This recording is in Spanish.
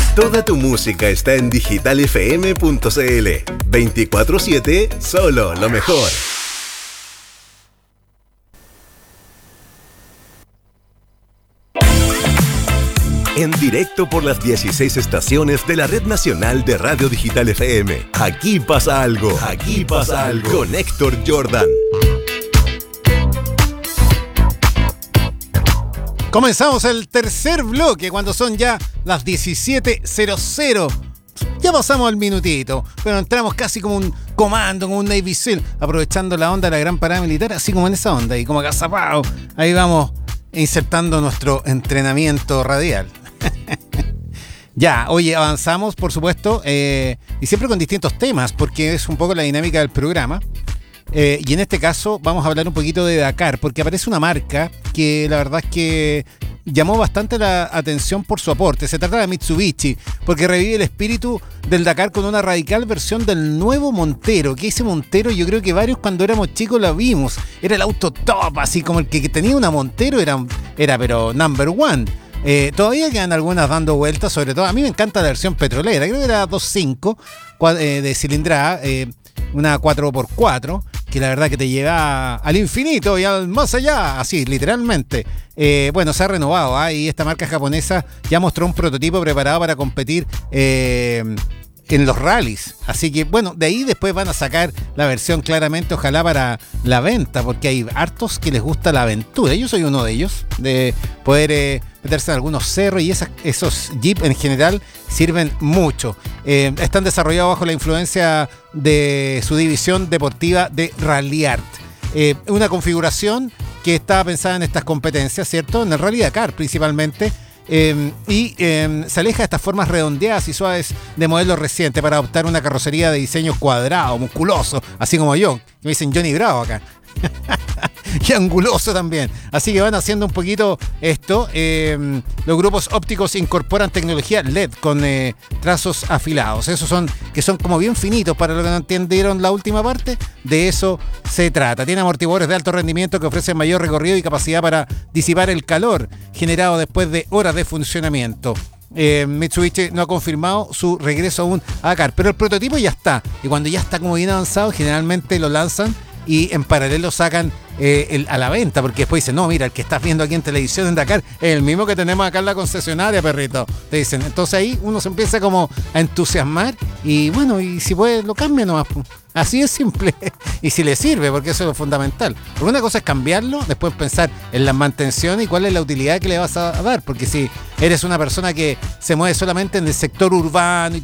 Toda tu música está en digitalfm.cl. 24/7, solo lo mejor. En directo por las 16 estaciones de la Red Nacional de Radio Digital FM. Aquí pasa algo. Aquí pasa algo. Con Héctor Jordan. Comenzamos el tercer bloque cuando son ya las 17:00. Ya pasamos el minutito, pero entramos casi como un comando, como un Navy SEAL, aprovechando la onda de la gran parada militar, así como en esa onda, y como agazapado. Ahí vamos insertando nuestro entrenamiento radial. Ya, oye, avanzamos, por supuesto, y siempre con distintos temas, porque es un poco la dinámica del programa. Y en este caso vamos a hablar un poquito de Dakar, porque aparece una marca que la verdad es que llamó bastante la atención por su aporte. Se trata de Mitsubishi, porque revive el espíritu del Dakar con una radical versión del nuevo Montero, que ese Montero yo creo que varios cuando éramos chicos lo vimos. Era el auto top, así como el que tenía una Montero era pero number one. Todavía quedan algunas dando vueltas, sobre todo a mí me encanta la versión petrolera, creo que era 2.5 de cilindrada, una 4x4, que la verdad que te lleva al infinito y al más allá, así, literalmente. Bueno, se ha renovado, y esta marca japonesa ya mostró un prototipo preparado para competir en los rallies. Así que, bueno, de ahí después van a sacar la versión claramente, ojalá para la venta, porque hay hartos que les gusta la aventura. Yo soy uno de ellos, de poder meterse en algunos cerros, y esos Jeep en general sirven mucho. Están desarrollados bajo la influencia de su división deportiva de Ralliart. Una configuración que está pensada en estas competencias, ¿cierto? En el Rally Dakar principalmente. Se aleja de estas formas redondeadas y suaves de modelos recientes para adoptar una carrocería de diseño cuadrado, musculoso, así como yo, que me dicen Johnny Bravo acá. Y anguloso también. Así que van haciendo un poquito esto. Los grupos ópticos incorporan tecnología LED con trazos afilados. Esos que son como bien finitos, para los que no entendieron la última parte. De eso se trata. Tiene amortiguadores de alto rendimiento que ofrecen mayor recorrido y capacidad para disipar el calor generado después de horas de funcionamiento. Mitsubishi no ha confirmado su regreso aún a Dakar, pero el prototipo ya está. Y cuando ya está como bien avanzado, generalmente lo lanzan y en paralelo sacan a la venta, porque después dicen, no, mira, el que estás viendo aquí en televisión en Dakar es el mismo que tenemos acá en la concesionaria, perrito, te dicen. Entonces ahí uno se empieza como a entusiasmar y bueno, y si puede lo cambia nomás. Así es simple. Y si le sirve, porque eso es lo fundamental. Porque una cosa es cambiarlo, después pensar en la mantención y cuál es la utilidad que le vas a dar. Porque si eres una persona que se mueve solamente en el sector urbano y